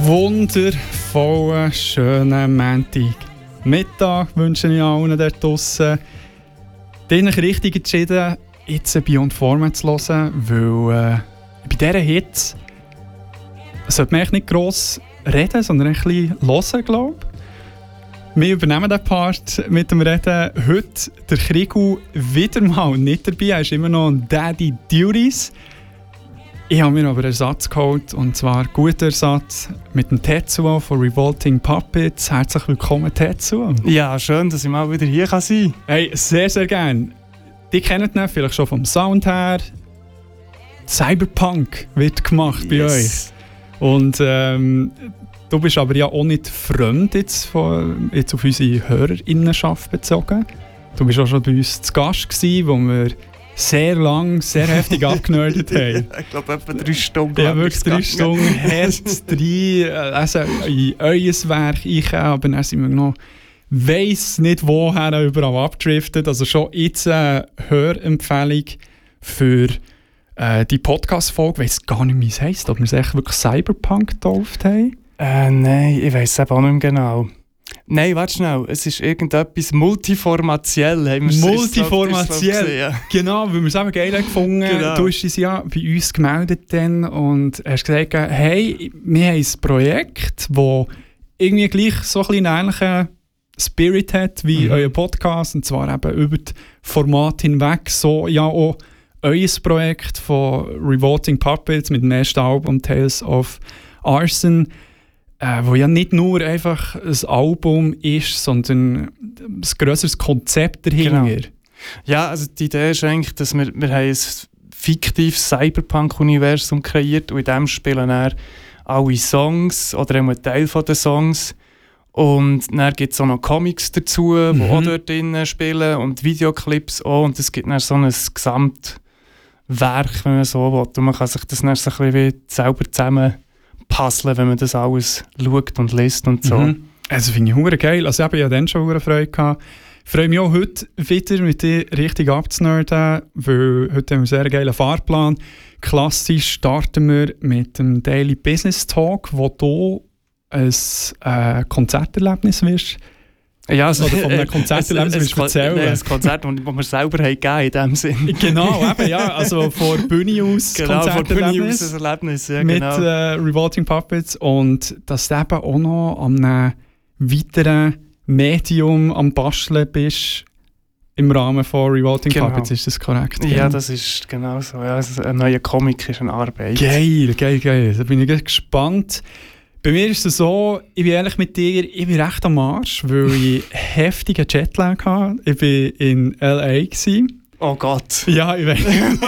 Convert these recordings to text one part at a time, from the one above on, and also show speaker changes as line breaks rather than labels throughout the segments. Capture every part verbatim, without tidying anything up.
wundervollen, schönen Montagmittag wünsche ich allen dort draussen. Die haben sich richtig entschieden, jetzt Beyond Format zu hören, weil äh, bei dieser Hits sollte man eigentlich nicht gross reden, sondern ein bisschen hören, glaube ich. Wir übernehmen den Part mit dem Reden. Heute der Krigu wieder mal nicht dabei. Er ist immer noch Daddy Duties. Ich habe mir aber einen Ersatz geholt, und zwar einen guten Ersatz mit dem Tetsuo von Revolting Puppets. Herzlich willkommen, Tetsuo.
Ja, schön, dass ich mal wieder hier sein kann.
Hey, sehr, sehr gerne. Die kennen ihn vielleicht schon vom Sound her. Cyberpunk wird gemacht bei
yes.
euch. Und ähm, du bist aber ja auch nicht fremd jetzt, von, jetzt auf unsere Hörerinnenschaft bezogen. Du bist auch schon bei uns zu Gast gewesen, wo wir sehr lang, sehr heftig abgenördet haben.
Ich glaube, etwa drei Stunden.
Ja, wirklich drei Stunden. Herz drei, also in euer Werk eingehen, aber dann sind wir noch, weiss nicht woher, überall abgedriftet. Also schon jetzt eine Hörempfehlung für äh, die Podcast-Folge. Ich weiss gar nicht, wie es heisst, ob wir es echt wirklich Cyberpunk getauft haben.
Äh, nein, ich weiss es auch nicht mehr genau. Nein, warte schnell, es ist irgendetwas multiformatiell. Haben
multiformatiell, ja. Genau, weil wir es eben geil gefunden haben. Genau. Du hast uns ja bei uns gemeldet dann und hast gesagt, hey, wir haben ein Projekt, das irgendwie gleich so ein bisschen einen ähnlichen Spirit hat wie mhm. euer Podcast, und zwar eben über das Format hinweg. So ja auch euer Projekt von Revolting Puppets mit dem ersten Album Tales of Arson. Äh, wo ja nicht nur einfach ein Album ist, sondern ein grösseres Konzept dahinter. Genau.
Ja, also die Idee ist eigentlich, dass wir, wir haben ein fiktives Cyberpunk-Universum kreiert und in dem spielen dann alle Songs oder einen Teil der Songs. Und dann gibt es auch noch Comics dazu, die mhm. auch dort drin spielen, und Videoclips auch. Und es gibt dann so ein Gesamtwerk, wenn man so will. Und man kann sich das dann so ein bisschen selber zusammen puzzeln, wenn man das alles schaut und liest und so.
Mhm. Also finde ich hure geil. Also ich habe ja dann schon hure Freude gehabt. Ich freue mich auch heute wieder mit dir richtig abzunerden, weil heute haben wir einen sehr geilen Fahrplan. Klassisch starten wir mit dem Daily Business Talk, wo du ein äh, Konzerterlebnis wirst.
Ja, also,
oder von einem Konzerterlebnis willst du erzählen?
Nein, ein Konzert, das wir selber haben gegeben in dem Sinn.
Genau, eben, ja. Also von Bühne aus
genau, Konzerterlebnis. Von Bühne aus ein Erlebnis, ja,
mit
genau.
äh, Revolting Puppets. Und dass du eben auch noch an einem weiteren Medium am Basteln bist im Rahmen von Revolting
genau.
Puppets, ist das korrekt?
Ja, genau? Das ist genau so. Ja, also ein neuer Comic ist eine Arbeit.
Geil, geil, geil. Da bin ich gespannt. Bei mir ist es so, ich bin ehrlich mit dir, ich bin recht am Arsch, weil ich heftigen Jetlag hatte. Ich war in L A gewesen.
Oh Gott.
Ja, ich weiß.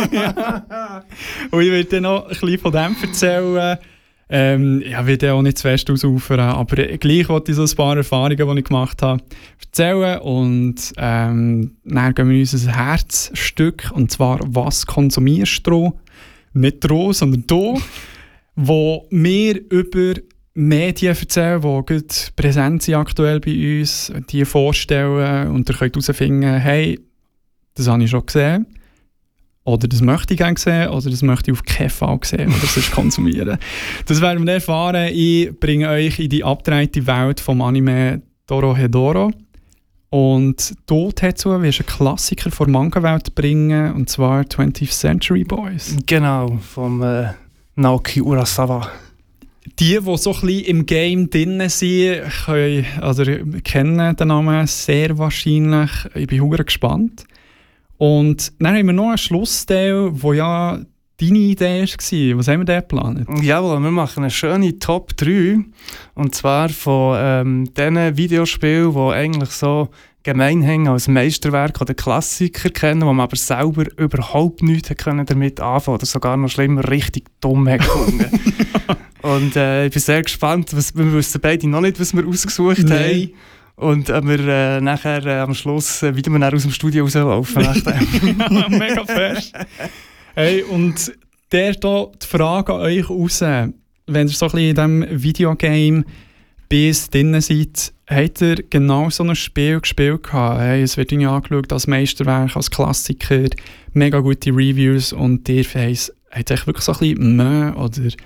Und ich werde dir noch ein bisschen von dem erzählen. Ähm, ich will dir auch nicht zu fest ausufern, aber gleich wollte ich so ein paar Erfahrungen, die ich gemacht habe, erzählen. Und ähm, dann gehen wir uns ein Herzstück, und zwar «Was konsumierst du?» Nicht «du», sondern «du», wo wir über Medien erzählen, die gut präsent sind aktuell bei uns, die vorstellen, und ihr könnt herausfinden, hey, das habe ich schon gesehen, oder das möchte ich gerne sehen, oder das möchte ich auf keinen Fall sehen, oder sonst konsumieren. Das werden wir erfahren. Ich bringe euch in die abgedrehte Welt vom Anime Dorohedoro. Und du, Tetsuo, wirst einen Klassiker der Manga-Welt bringen, und zwar twentieth Century Boys.
Genau, vom äh, Naoki Urasawa.
Die, die so ein bisschen im Game drin sind, können, also kennen den Namen sehr wahrscheinlich. Ich bin sehr gespannt. Und dann haben wir noch einen Schlussteil, wo ja deine Idee war. Was haben wir da geplant?
Jawohl, wir machen eine schöne Top drei. Und zwar von ähm, diesen Videospielen, die eigentlich so gemeinhin als Meisterwerk oder Klassiker kennen, wo man aber selber überhaupt nichts können damit anfangen oder sogar noch schlimmer, richtig dumm gefunden. Und äh, ich bin sehr gespannt. Was, wir wissen beide noch nicht, was wir ausgesucht
Nein.
haben. Und äh, wir äh, nachher äh, am Schluss äh, wieder mal aus dem Studio rauslaufen.
Mega fest. Hey, und der da die Frage an euch raus, wenn ihr so ein bisschen in diesem Videogame bis drin seid, habt ihr genau so ein Spiel gespielt gehabt? Hey, es wird irgendwie angeschaut als Meisterwerk, als Klassiker, mega gute Reviews, und ihr habt euch wirklich so ein bisschen Mühe oder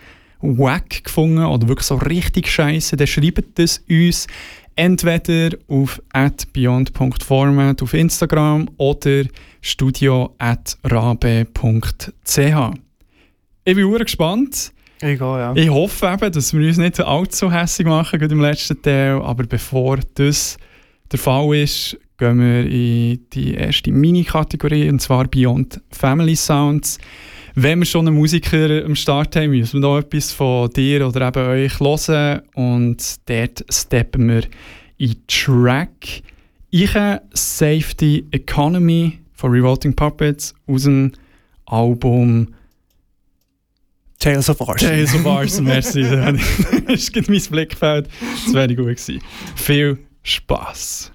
wack gefunden oder wirklich so richtig scheisse, dann schreibt es uns entweder auf at beyond punkt format auf Instagram oder studio at rabe punkt c h. Ich bin sehr gespannt.
Ich auch, ja.
Ich hoffe eben, dass wir uns nicht allzu hässlich machen, gerade im letzten Teil. Aber bevor das der Fall ist, gehen wir in die erste Mini-Kategorie, und zwar Beyond Family Sounds. Wenn wir schon einen Musiker am Start haben, müssen wir noch etwas von dir oder eben euch hören. Und dort steppen wir in den Track. Ich habe Safety Economy von Revolting Puppets aus dem Album
Tales of Arson.
Tales of Arson, merci. Das war mein Blickfeld. Das wäre gut gewesen. Viel Spass.